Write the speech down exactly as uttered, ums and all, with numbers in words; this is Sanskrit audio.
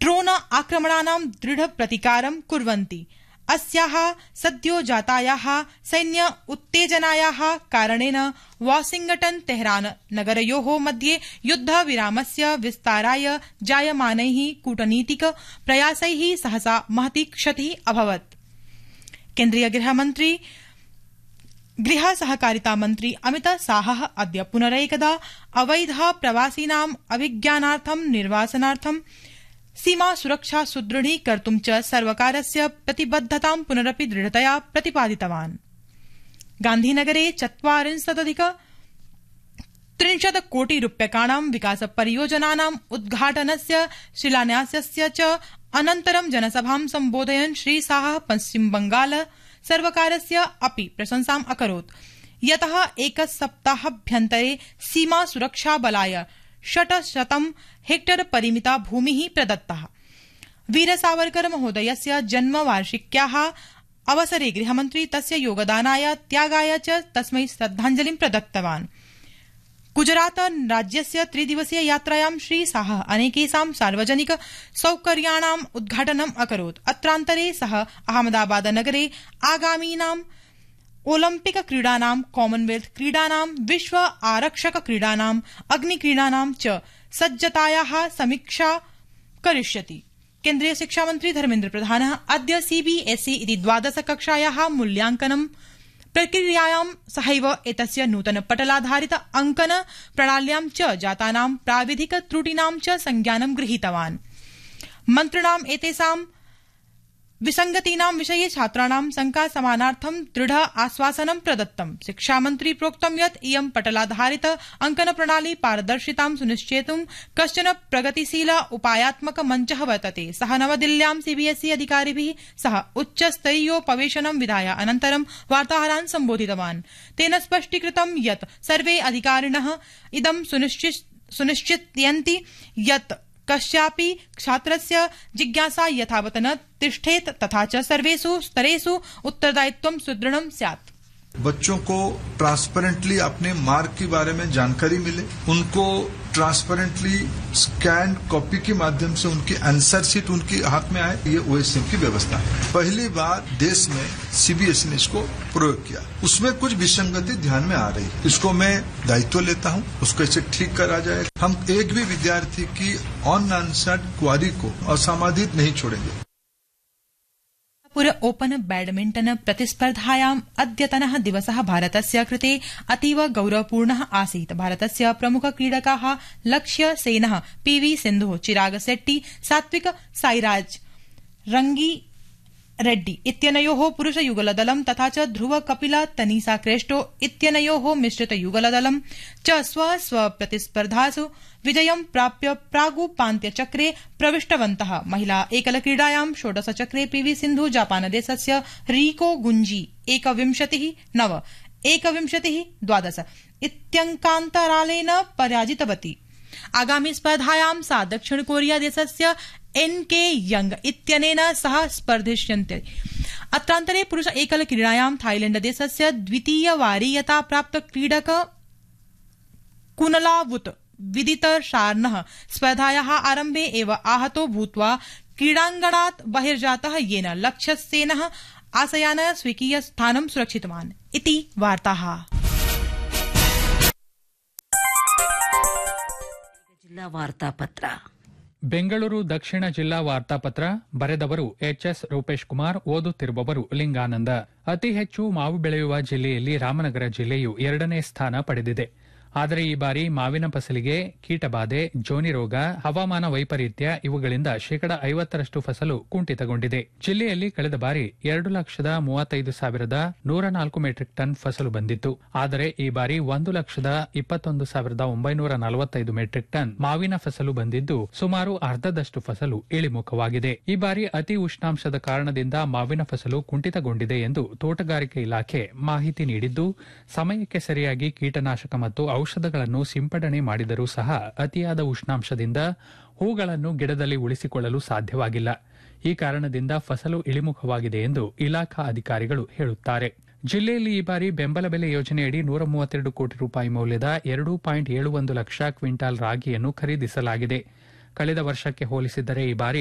ड्रोन आक्रमणानां दृढ प्रतिकारं कुर्वन्ति। अस्याः सद्यो जातायाः सैन्य उत्तेजनायाः कारणेन वाशिंगटन तेहरान नगरयोः मध्ये युद्धविरामस्य विस्ताराय जायमानैः कूटनीतिक प्रयासैः सहसा महती क्षतिः अभवत्। केन्द्रीय गृहमन्त्री गृह सहकारिता मन्त्री अमित शाहः अद्य पुनरेकदा अवैध प्रवासिनाम् अभिज्ञानार्थं निर्वासनार्थं सीमा सुरक्षा सुदृढीकर्तुं च सर्वकारस्य प्रतिबद्धतां पुनरपि दृढतया प्रतिपादितवान्। गान्धीनगरे चत्वारिंशदधिक त्रिंशत् कोटि रूप्यकाणां विकास परियोजनानाम् उद्घाटनस्य शिलान्यासस्य च अनन्तरं जनसभां सम्बोधयन् श्री शाहः पश्चिमबंगाल सर्वकारस्य अपि प्रशंसाम् अकरोत्, यतः एकसप्ताहाभ्यन्तरे सीमा सुरक्षा बलाय षट्शतं हेक्टर परिमिता भूमिः प्रदत्ता। वीर सावरकर महोदयस्य जन्मवार्षिक्याः अवसरे गृहमन्त्री तस्य योगदानाय त्यागाय च तस्मै श्रद्धाञ्जलिं प्रदत्तवान्। गुजरात राज्यस्य त्रिदिवसीय यात्रायां श्री शाहः अनेकेषां सार्वजनिक सौकर्याणाम् उद्घाटनम् अकरोत्। अत्रान्तरे सः अहमदाबाद नगरे आगामीनां ओलम्पिक क्रीडानां, कॉमनवेल्थ क्रीडानां, विश्व आरक्षक क्रीडानां, अग्निक्रीडानां च सज्जतायाः समीक्षा करिष्यति। केन्द्रीय शिक्षामन्त्री धर्मेन्द्र प्रधानः अद्य सीबीएसई इति द्वादश कक्षायाः मूल्यांकनं प्रक्रियायां सहैव एतस्य नूतन पटलाधारित अंकन प्रणाल्यां च जातानां प्राविधिक त्रुटीनां च संज्ञानं गृहीतवान्। मन्त्रिणाम् एतेषां विसंगतीनां विषये छात्राणां शंका समानार्थं दृढ आश्वासनं प्रदत्तम्। शिक्षामन्त्री प्रोक्तं यत् इयं पटलाधारित अंकन प्रणाली पारदर्शितां सुनिश्चेतुं कश्चन प्रगतिशील उपायात्मक मञ्चः वर्तते। सः नवदिल्ल्यां सीबीएसई अधिकारिभिः सह उच्चस्तरीयोपवेशनं विधाय अनन्तरं वार्ताहरान् सम्बोधितवान्। तेन स्पष्टीकृतं यत् सर्वे अधिकारिणः इदं सुनिश्चितयन्ति यत् कस्यापि छात्रस्य जिज्ञासा यथावत् न तिष्ठेत तथा च सर्वेषु स्तरेषु उत्तरदायित्वं सुदृढ़ं स्यात्। बच्चों को ट्रांसपेरेंटली अपने मार्क के बारे में जानकारी मिले, उनको ट्रांसपेरेंटली स्कैन कॉपी के माध्यम से उनकी आंसर शीट उनके हाथ में आए, ये ओएसएम की व्यवस्था है। पहली बार देश में सीबीएसई ने इसको प्रयोग किया, उसमें कुछ विसंगति ध्यान में आ रही है, इसको मैं दायित्व लेता हूं, उसको ऐसे ठीक करा जाए। हम एक भी विद्यार्थी की अनआंसर्ड क्वारी को असमाधित नहीं छोड़ेंगे। पुर ओपन बैडमिंटन प्रतिस्पर्धायाम् अद्यतनः दिवसः भारतस्य कृते अतीव गौरवपूर्णः आसीत्। भारतस्य प्रमुख क्रीडकाः लक्ष्य सेनः, पीवी सिन्धुः, चिराग शेट्टी, सात्विक साईराज रंगी रेड्डी इत्यनयोः पुरुषयुगलदलं तथा च ध्रुव कपिल तनीसा क्रेस्टो इत्यनयोः मिश्रितयुगलदलं च स्व स्व प्रतिस्पर्धासु विजयं प्राप्य प्रागुपान्त्यचक्रे प्रविष्टवन्तः। महिला एकलक्रीडायां षोडशचक्रे पीवी सिन्धु जापानदेशस्य रीको गुंजी एकविंशतिः नव एकविंशतिः द्वादश इत्यङ्कान्तरालेन पराजितवती। आगामी स्पर्धायां सा दक्षिण कोरिया देशस्य एन के यंग इत्यनेन सह स्पर्धिष्यन्ते। अत्रान्तरे पुरुष एकल क्रीडायां थाईलैंड देशस्य द्वितीय वारीयता प्राप्त क्रीडक कुनलावुत विदित शार्नः स्पर्धायाः आरम्भे एव आहतो भूत्वा क्रीडाङ्गणात् बहिर्जातः, येन लक्ष्यसेनः आशयान स्वीकीय स्थानं सुरक्षितवान् इति वार्ताः। ಜಿಲ್ಲಾ ವಾರ್ತಾಪತ್ರ. ಬೆಂಗಳೂರು ದಕ್ಷಿಣ ಜಿಲ್ಲಾ ವಾರ್ತಾಪತ್ರ ಬರೆದವರು ಎಚ್ಎಸ್ ರೂಪೇಶ್ ಕುಮಾರ್, ಓದುತ್ತಿರುವವರು ಲಿಂಗಾನಂದ. ಅತಿ ಹೆಚ್ಚು ಮಾವು ಬೆಳೆಯುವ ಜಿಲ್ಲೆಯಲ್ಲಿ ರಾಮನಗರ ಜಿಲ್ಲೆಯು ಎರಡನೇ ಸ್ಥಾನ ಪಡೆದಿದೆ. ಆದರೆ ಈ ಬಾರಿ ಮಾವಿನ ಫಸಲಿಗೆ ಕೀಟಬಾಧೆ, ಜೋನಿ ರೋಗ, ಹವಾಮಾನ ವೈಪರೀತ್ಯ ಇವುಗಳಿಂದ ಶೇಕಡ ಐವತ್ತರಷ್ಟು ಫಸಲು ಕುಂಠಿತಗೊಂಡಿದೆ. ಜಿಲ್ಲೆಯಲ್ಲಿ ಕಳೆದ ಬಾರಿ ಎರಡು ಲಕ್ಷದ ಮೂವತ್ತೈದು ಸಾವಿರದ ನೂರ ನಾಲ್ಕು ಮೆಟ್ರಿಕ್ ಟನ್ ಫಸಲು ಬಂದಿತ್ತು. ಆದರೆ ಈ ಬಾರಿ ಒಂದು ಲಕ್ಷದ ಇಪ್ಪತ್ತೊಂದು ಸಾವಿರದ ಒಂಬೈನೂರ ನಲವತ್ತೈದು ಮೆಟ್ರಿಕ್ ಟನ್ ಮಾವಿನ ಫಸಲು ಬಂದಿದ್ದು ಸುಮಾರು ಅರ್ಧದಷ್ಟು ಫಸಲು ಇಳಿಮುಖವಾಗಿದೆ. ಈ ಬಾರಿ ಅತಿ ಉಷ್ಣಾಂಶದ ಕಾರಣದಿಂದ ಮಾವಿನ ಫಸಲು ಕುಂಠಿತಗೊಂಡಿದೆ ಎಂದು ತೋಟಗಾರಿಕೆ ಇಲಾಖೆ ಮಾಹಿತಿ ನೀಡಿದ್ದು, ಸಮಯಕ್ಕೆ ಸರಿಯಾಗಿ ಕೀಟನಾಶಕ ಮತ್ತು ಔಷಧಗಳನ್ನು ಸಿಂಪಡಣೆ ಮಾಡಿದರೂ ಸಹ ಅತಿಯಾದ ಉಷ್ಣಾಂಶದಿಂದ ಹೂಗಳನ್ನು ಗಿಡದಲ್ಲಿ ಉಳಿಸಿಕೊಳ್ಳಲು ಸಾಧ್ಯವಾಗಿಲ್ಲ. ಈ ಕಾರಣದಿಂದ ಫಸಲು ಇಳಿಮುಖವಾಗಿದೆ ಎಂದು ಇಲಾಖಾ ಅಧಿಕಾರಿಗಳು ಹೇಳುತ್ತಾರೆ. ಜಿಲ್ಲೆಯಲ್ಲಿ ಈ ಬಾರಿ ಬೆಂಬಲ ಬೆಲೆ ಯೋಜನೆಯಡಿ ನೂರ ಮೂವತ್ತೆರಡು ಕೋಟಿ ರೂಪಾಯಿ ಮೌಲ್ಯದ ಎರಡು ಪಾಯಿಂಟ್ ಏಳು ಒಂದು ಲಕ್ಷ ಕ್ವಿಂಟಾಲ್ ರಾಗಿಯನ್ನು ಖರೀದಿಸಲಾಗಿದೆ. ಕಳೆದ ವರ್ಷಕ್ಕೆ ಹೋಲಿಸಿದರೆ ಈ ಬಾರಿ